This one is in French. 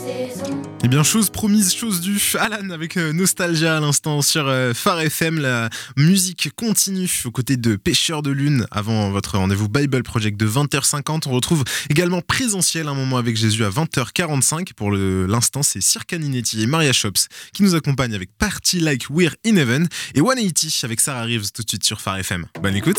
Eh bien, chose promise, chose due. Alan avec Nostalgia à l'instant sur Phare FM. La musique continue aux côtés de Pêcheurs de Lune avant votre rendez-vous Bible Project de 20h50. On retrouve également Présentiel, un moment avec Jésus à 20h45. Pour l'instant, c'est Circa Ninetti et Maria Shops qui nous accompagnent avec Party Like We're in Heaven et 180 avec Sarah Reeves tout de suite sur Phare FM. Bonne écoute.